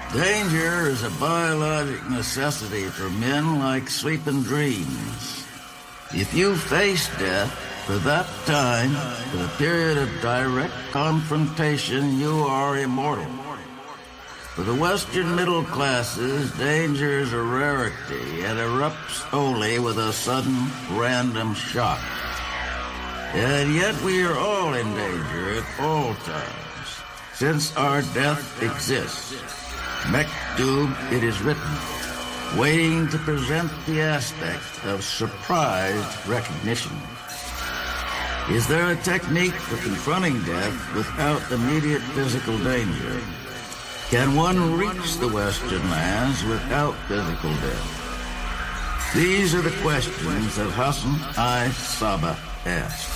Danger is a biologic necessity for men like sleep and dreams. If you face death for that time, for the period of direct confrontation, you are immortal. For the Western middle classes, danger is a rarity and erupts only with a sudden, random shock. And yet we are all in danger at all times, since our death exists. Mektub, it is written, waiting to present the aspect of surprised recognition. Is there a technique for confronting death without immediate physical danger? Can one reach the Western lands without physical death? These are the questions that Hassan I. Sabbah asked.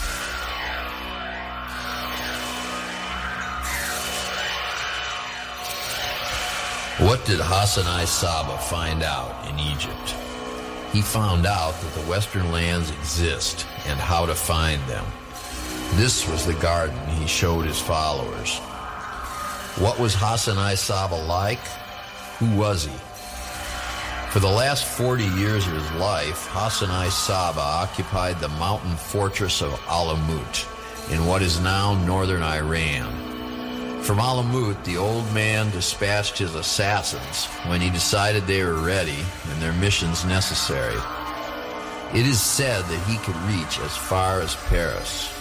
What did Hassan I. Sabbah find out in Egypt? He found out that the Western lands exist and how to find them. This was the garden he showed his followers. What was Hassan I. Sabbah like? Who was he? For the last 40 years of his life, Hassan I. Sabbah occupied the mountain fortress of Alamut in what is now northern Iran. From Alamut, the old man dispatched his assassins when he decided they were ready and their missions necessary. It is said that he could reach as far as Paris.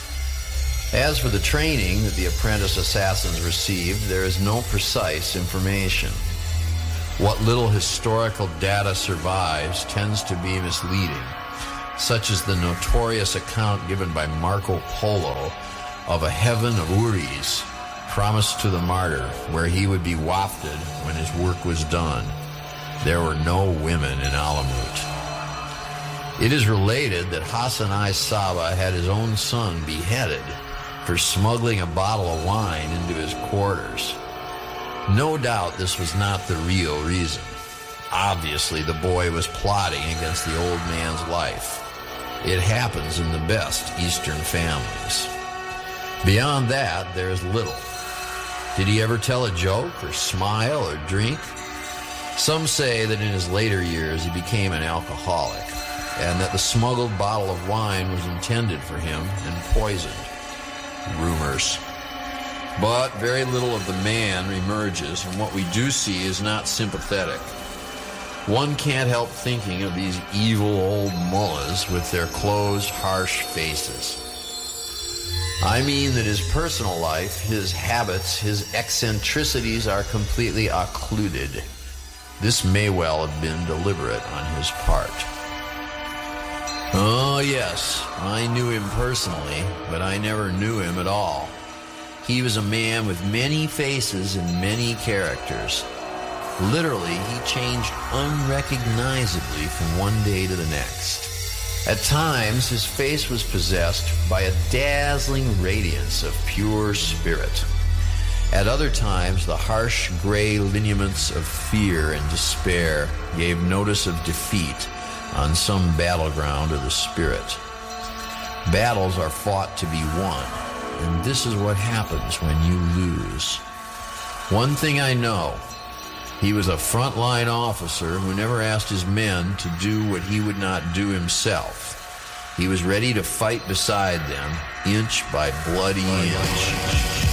As for the training that the apprentice assassins received, there is no precise information. What little historical data survives tends to be misleading, such as the notorious account given by Marco Polo of a heaven of Uris promised to the martyr where he would be wafted when his work was done. There were no women in Alamut. It is related that Hassan I. Sabbah had his own son beheaded for smuggling a bottle of wine into his quarters. No doubt this was not the real reason. Obviously, the boy was plotting against the old man's life. It happens in the best Eastern families. Beyond that, there is little. Did he ever tell a joke or smile or drink? Some say that in his later years he became an alcoholic, and that the smuggled bottle of wine was intended for him and poisoned. Rumors. But very little of the man emerges, and what we do see is not sympathetic. One can't help thinking of these evil old mullahs with their closed, harsh faces. I mean that his personal life, his habits, his eccentricities are completely occluded. This may well have been deliberate on his part. Oh yes, I knew him personally, but I never knew him at all. He was a man with many faces and many characters. Literally, he changed unrecognizably from one day to the next. At times, his face was possessed by a dazzling radiance of pure spirit. At other times, the harsh gray lineaments of fear and despair gave notice of defeat on some battleground of the spirit. Battles are fought to be won, and this is what happens when you lose. One thing I know, he was a frontline officer who never asked his men to do what he would not do himself. He was ready to fight beside them, inch by bloody inch.